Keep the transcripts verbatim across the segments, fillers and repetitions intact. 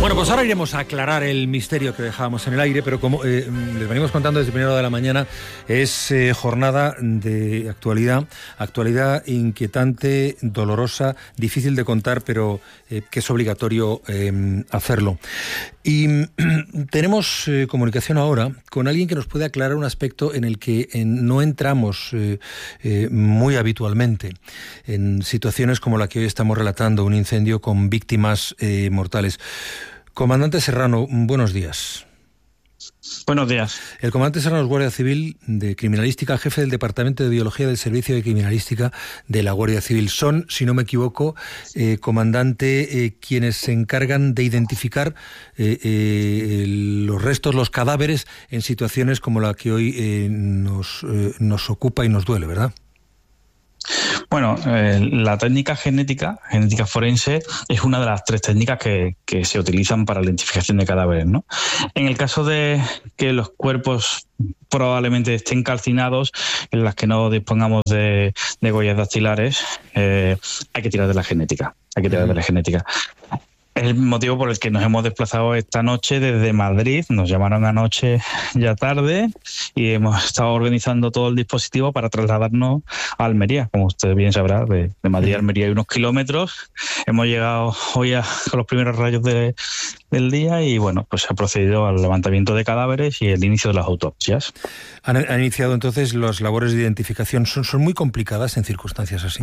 Bueno, pues ahora iremos a aclarar el misterio que dejábamos en el aire, pero como eh, les venimos contando desde primera hora de la mañana, es eh, jornada de actualidad, actualidad inquietante, dolorosa, difícil de contar, pero eh, que es obligatorio eh, hacerlo. Y tenemos eh, comunicación ahora con alguien que nos puede aclarar un aspecto en el que eh, no entramos eh, eh, muy habitualmente, en situaciones como la que hoy estamos relatando, un incendio con víctimas eh, mortales. Comandante Serrano, buenos días. Buenos días. El comandante Serrano es guardia civil de criminalística, jefe del Departamento de Biología del Servicio de Criminalística de la Guardia Civil. Son, si no me equivoco, eh, comandante, eh, quienes se encargan de identificar eh, eh, los restos, los cadáveres en situaciones como la que hoy eh, nos, eh, nos ocupa y nos duele, ¿verdad? Bueno, eh, la técnica genética, genética forense, es una de las tres técnicas que, que se utilizan para la identificación de cadáveres, ¿no? En el caso de que los cuerpos probablemente estén calcinados, en las que no dispongamos de, de huellas dactilares, eh, hay que tirar de la genética. Hay que tirar de la genética. Es el motivo por el que nos hemos desplazado esta noche desde Madrid. Nos llamaron anoche ya tarde y hemos estado organizando todo el dispositivo para trasladarnos a Almería. Como usted bien sabrá, de, de Madrid a Almería hay unos kilómetros. Hemos llegado hoy a, con los primeros rayos de, del día y bueno, pues se ha procedido al levantamiento de cadáveres y el inicio de las autopsias. ¿Han, han iniciado entonces las labores de identificación? ¿Son, son muy complicadas en circunstancias así?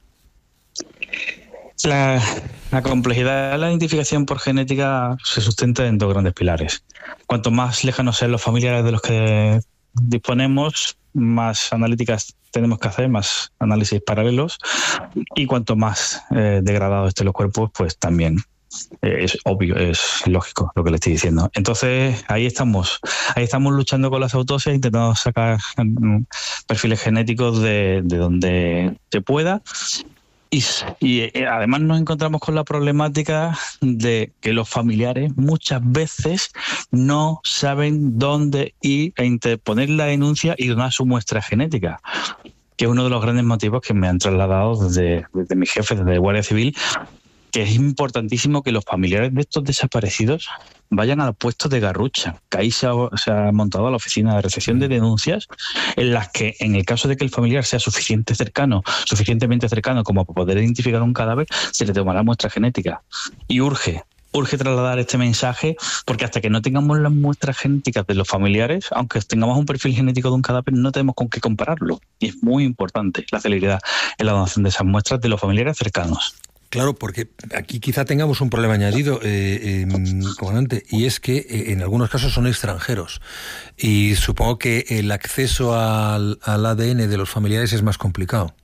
La, la complejidad de la identificación por genética se sustenta en dos grandes pilares. Cuanto más lejanos sean los familiares de los que disponemos, más analíticas tenemos que hacer, más análisis paralelos, y cuanto más eh, degradados estén los cuerpos, pues también eh, es obvio, es lógico lo que le estoy diciendo. Entonces ahí estamos, ahí estamos luchando con las autopsias, intentando sacar um, perfiles genéticos de, de donde se pueda. Y, y además nos encontramos con la problemática de que los familiares muchas veces no saben dónde ir a interponer la denuncia y donar su muestra genética, que es uno de los grandes motivos que me han trasladado desde, desde mi jefe, desde Guardia Civil, que es importantísimo que los familiares de estos desaparecidos vayan al puesto de Garrucha, que ahí se ha, se ha montado la oficina de recepción de denuncias, en las que, en el caso de que el familiar sea suficiente cercano, suficientemente cercano como para poder identificar un cadáver, se le tomará muestra genética. Y urge, urge trasladar este mensaje, porque hasta que no tengamos las muestras genéticas de los familiares, aunque tengamos un perfil genético de un cadáver, no tenemos con qué compararlo. Y es muy importante la celeridad en la donación de esas muestras de los familiares cercanos. Claro, porque aquí quizá tengamos un problema añadido, eh, eh, comandante, y es que eh, en algunos casos son extranjeros y supongo que el acceso al, al A D N de los familiares es más complicado.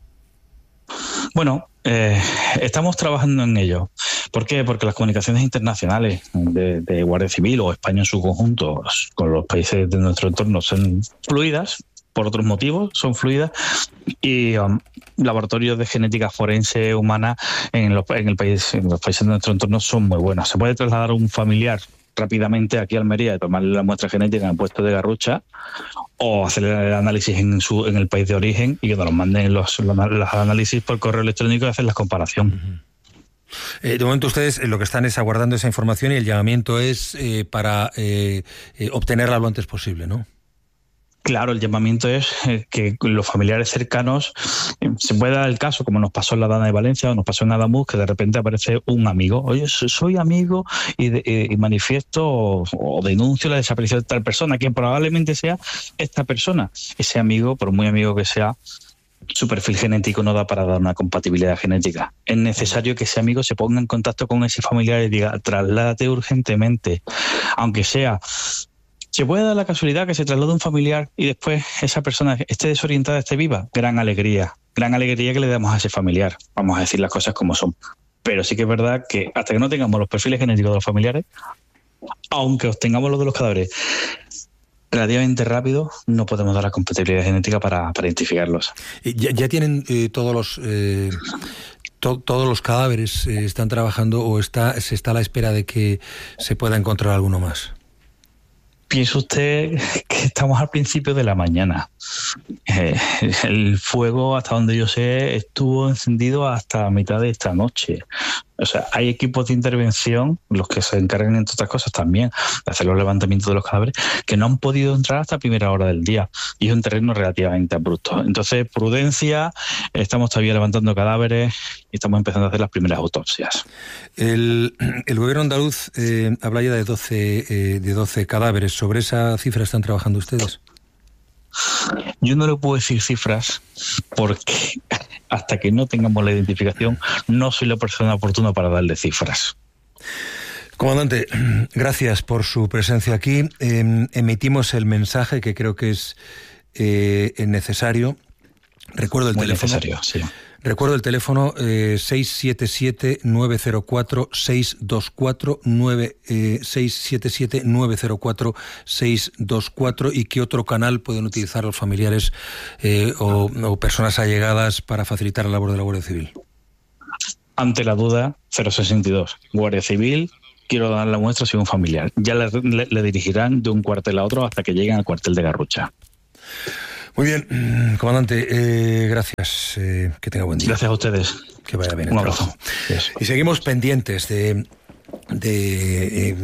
Bueno, eh, estamos trabajando en ello. ¿Por qué? Porque las comunicaciones internacionales de, de Guardia Civil o España en su conjunto con los países de nuestro entorno son fluidas. Por otros motivos son fluidas y um, laboratorios de genética forense humana en los, en el país, en los países de nuestro entorno son muy buenos. Se puede trasladar un familiar rápidamente aquí a Almería y tomarle la muestra genética en el puesto de Garrucha o hacer el análisis en, su, en el país de origen y que nos los manden los, los, los análisis por correo electrónico y hacer la comparación. Uh-huh. Eh, de momento ustedes lo que están es aguardando esa información y el llamamiento es eh, para eh, eh, obtenerla lo antes posible, ¿no? Claro, el llamamiento es que los familiares cercanos, se puede dar el caso, como nos pasó en la Dana de Valencia o nos pasó en Adamuz, que de repente aparece un amigo. Oye, soy amigo y, de, y manifiesto o, o denuncio la desaparición de tal persona, que probablemente sea esta persona. Ese amigo, por muy amigo que sea, su perfil genético no da para dar una compatibilidad genética. Es necesario que ese amigo se ponga en contacto con ese familiar y diga, trasládate urgentemente, aunque sea... ¿Se puede dar la casualidad que se traslade un familiar y después esa persona esté desorientada, esté viva? Gran alegría, gran alegría que le damos a ese familiar. Vamos a decir las cosas como son. Pero sí que es verdad que hasta que no tengamos los perfiles genéticos de los familiares, aunque obtengamos los de los cadáveres relativamente rápido, no podemos dar la compatibilidad genética para, para identificarlos. ¿Ya, ya tienen eh, todos los... Eh... ¿Todos los cadáveres eh, están trabajando o está, se está a la espera de que se pueda encontrar alguno más? Piense usted que estamos al principio de la mañana. Eh, el fuego, hasta donde yo sé, estuvo encendido hasta mitad de esta noche. O sea, hay equipos de intervención, los que se encargan, entre otras cosas, también de hacer los levantamientos de los cadáveres, que no han podido entrar hasta primera hora del día. Y es un terreno relativamente abrupto. Entonces, prudencia, estamos todavía levantando cadáveres y estamos empezando a hacer las primeras autopsias. El, el gobierno andaluz eh, habla ya de doce, eh, de doce cadáveres. ¿Sobre esa cifra están trabajando ustedes? Yo no le puedo decir cifras porque hasta que no tengamos la identificación no soy la persona oportuna para darle cifras. Comandante, gracias por su presencia aquí. Eh, emitimos el mensaje que creo que es eh, necesario. Recuerdo el Muy teléfono. Necesario, sí. Recuerdo el teléfono eh, seis siete siete, nueve cero cuatro, seis dos cuatro, seis siete siete, nueve cero cuatro, seis dos cuatro y qué otro canal pueden utilizar los familiares eh, o, o personas allegadas para facilitar la labor de la Guardia Civil. Ante la duda, cero sesenta y dos, Guardia Civil, quiero dar la muestra si un familiar. Ya le, le, le dirigirán de un cuartel a otro hasta que lleguen al cuartel de Garrucha. Muy bien, comandante, eh, gracias, eh, que tenga buen día. Gracias a ustedes. Que vaya bien el Un abrazo. trabajo. Y seguimos pendientes de, de eh,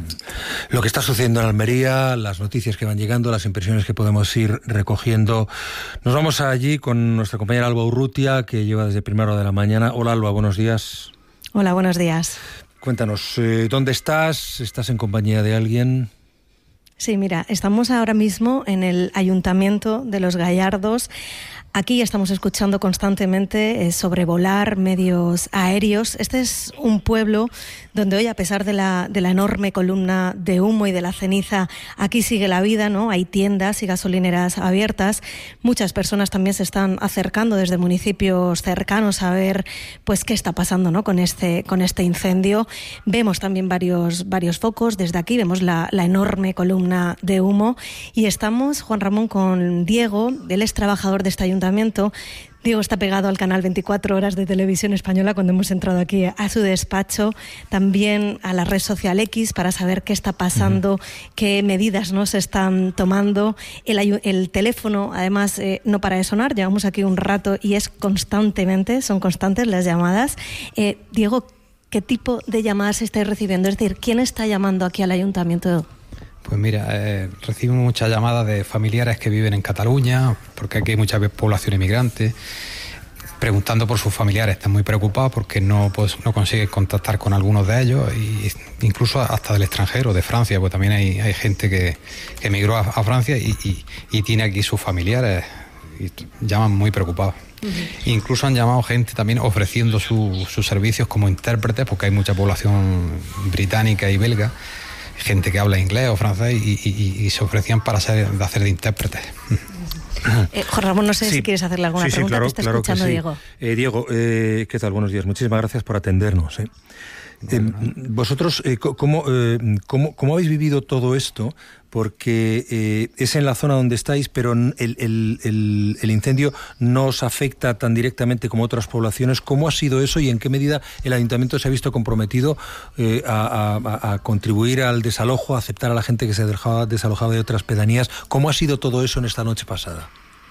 lo que está sucediendo en Almería, las noticias que van llegando, las impresiones que podemos ir recogiendo. Nos vamos allí con nuestra compañera Alba Urrutia, que lleva desde primera hora de la mañana. Hola Alba, buenos días. Hola, buenos días. Cuéntanos, eh, ¿dónde estás? ¿Estás en compañía de alguien? Sí, mira, estamos ahora mismo en el Ayuntamiento de Los Gallardos. Aquí estamos escuchando constantemente eh, sobrevolar medios aéreos. Este es un pueblo donde hoy, a pesar de la, de la enorme columna de humo y de la ceniza, aquí sigue la vida, ¿no? Hay tiendas y gasolineras abiertas. Muchas personas también se están acercando desde municipios cercanos a ver, pues, qué está pasando, ¿no? con este con este incendio. Vemos también varios varios focos. Desde aquí vemos la, la enorme columna de humo y estamos, Juan Ramón, con Diego. Él es trabajador de este ayuntamiento. Diego está pegado al canal veinticuatro horas de Televisión Española cuando hemos entrado aquí a su despacho, también a la red social X para saber qué está pasando, uh-huh. qué medidas no se están tomando. El, el teléfono, además, eh, no para de sonar, llevamos aquí un rato y es constantemente, son constantes las llamadas. Eh, Diego, ¿qué tipo de llamadas estáis recibiendo? Es decir, ¿quién está llamando aquí al ayuntamiento? Pues mira, eh, recibimos muchas llamadas de familiares que viven en Cataluña, porque aquí hay mucha población inmigrante, preguntando por sus familiares. Están muy preocupados porque no, pues, no consiguen contactar con algunos de ellos, y incluso hasta del extranjero, de Francia, pues también hay, hay gente que, que emigró a, a Francia y, y, y tiene aquí sus familiares y llaman muy preocupados. Uh-huh. Incluso han llamado gente también ofreciendo su, sus servicios como intérpretes, porque hay mucha población británica y belga, gente que habla inglés o francés y, y, y se ofrecían para ser, de hacer de intérpretes. Eh, Juan Ramón, no sé sí. si quieres hacerle alguna sí, pregunta. Sí, claro, que está claro escuchando que sí. Diego. Eh, Diego, eh, ¿qué tal? Buenos días. Muchísimas gracias por atendernos. ¿eh? Eh, vosotros, eh, ¿cómo, eh, cómo, ¿cómo habéis vivido todo esto? Porque eh, es en la zona donde estáis, pero el, el, el, el incendio no os afecta tan directamente como otras poblaciones. ¿Cómo ha sido eso y en qué medida el ayuntamiento se ha visto comprometido eh, a, a, a contribuir al desalojo, a aceptar a la gente que se dejaba desalojada de otras pedanías? ¿Cómo ha sido todo eso en esta noche pasada?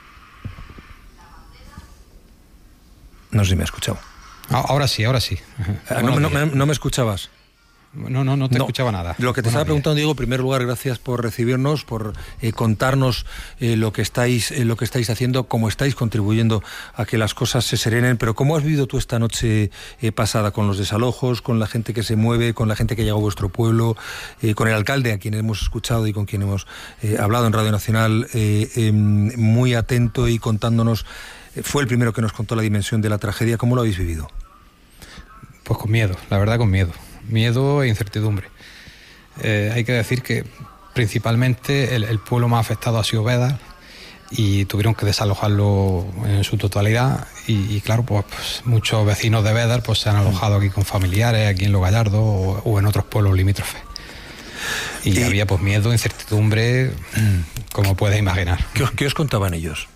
No sé si me ha escuchado. Ahora sí, ahora sí. No, no, no, no me escuchabas. No, no, no te no, escuchaba nada. Lo que te estaba preguntando, Diego, en primer lugar, gracias por recibirnos, por eh, contarnos eh, lo que estáis, eh, lo que estáis haciendo, cómo estáis contribuyendo a que las cosas se serenen. Pero ¿cómo has vivido tú esta noche eh, pasada con los desalojos, con la gente que se mueve, con la gente que llega a vuestro pueblo, eh, con el alcalde, a quien hemos escuchado y con quien hemos eh, hablado en Radio Nacional, eh, eh, muy atento y contándonos? Eh, fue el primero que nos contó la dimensión de la tragedia. ¿Cómo lo habéis vivido? Pues con miedo, la verdad, con miedo. Miedo e incertidumbre. Eh, hay que decir que principalmente el, el pueblo más afectado ha sido Bédar y tuvieron que desalojarlo en su totalidad y, y claro, pues, pues muchos vecinos de Bédar pues, se han alojado aquí con familiares, aquí en Los Gallardos o, o en otros pueblos limítrofes. Y, y había pues miedo, incertidumbre, como puedes imaginar. ¿Qué os, qué os contaban ellos?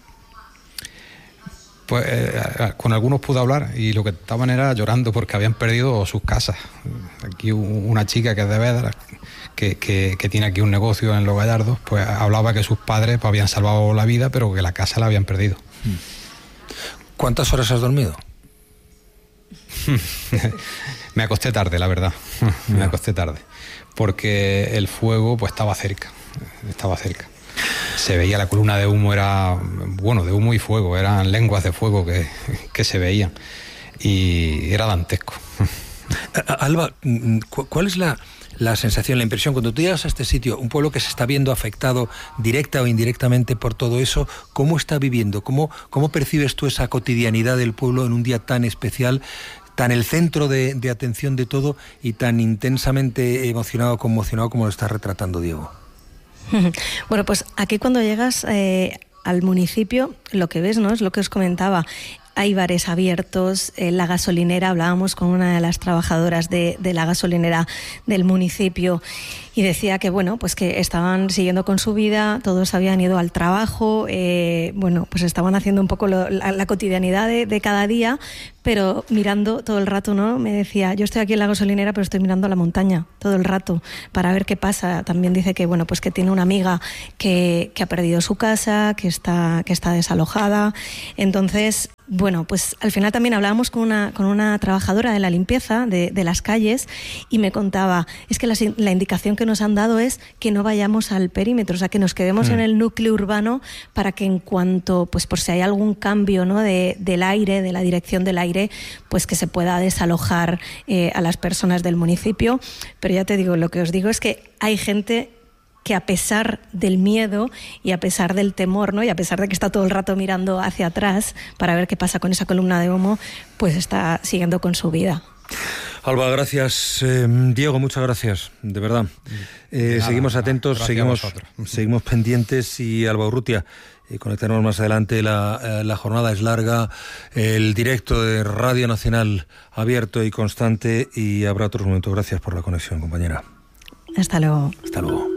Pues eh, con algunos pude hablar y lo que estaban era llorando porque habían perdido sus casas. Aquí una chica que es de Bédar, que, que, que tiene aquí un negocio en Los Gallardos, pues hablaba que sus padres pues, habían salvado la vida, pero que la casa la habían perdido. ¿Cuántas horas has dormido? Me acosté tarde, la verdad. Me acosté tarde. Porque el fuego pues estaba cerca. Estaba cerca. Se veía la columna de humo, era, bueno, de humo y fuego, eran lenguas de fuego que, que se veían. Y era dantesco. Alba, ¿cuál es la, la sensación, la impresión, cuando tú llegas a este sitio, un pueblo que se está viendo afectado directa o indirectamente por todo eso, cómo está viviendo? ¿Cómo, cómo percibes tú esa cotidianidad del pueblo en un día tan especial, tan el centro de, de atención de todo y tan intensamente emocionado, conmocionado como lo estás retratando, Diego? Bueno, pues aquí cuando llegas eh, al municipio, lo que ves, ¿no?, es lo que os comentaba. Hay bares abiertos, eh, la gasolinera, hablábamos con una de las trabajadoras de, de la gasolinera del municipio y decía que, bueno, pues que estaban siguiendo con su vida, todos habían ido al trabajo, eh, bueno, pues estaban haciendo un poco lo, la, la cotidianidad de, de cada día, pero mirando todo el rato, ¿no? Me decía, yo estoy aquí en la gasolinera, pero estoy mirando la montaña todo el rato para ver qué pasa. También dice que, bueno, pues que tiene una amiga que, que ha perdido su casa, que está, que está desalojada. Entonces, bueno, pues al final también hablábamos con una, con una trabajadora de la limpieza de, de las calles y me contaba, es que la, la indicación que nos han dado es que no vayamos al perímetro, o sea, que nos quedemos mm. en el núcleo urbano para que en cuanto, pues por si hay algún cambio, ¿no?, de, del aire, de la dirección del aire, pues que se pueda desalojar eh, a las personas del municipio. Pero ya te digo, lo que os digo es que hay gente que a pesar del miedo y a pesar del temor, ¿no?, y a pesar de que está todo el rato mirando hacia atrás para ver qué pasa con esa columna de humo, pues está siguiendo con su vida. Alba, gracias. Eh, Diego, muchas gracias, de verdad. Eh, nada, seguimos atentos, nada, seguimos, seguimos pendientes y Alba Urrutia, eh, conectaremos más adelante. La, eh, la jornada es larga, el directo de Radio Nacional abierto y constante y habrá otros momentos. Gracias por la conexión, compañera. Hasta luego. Hasta luego.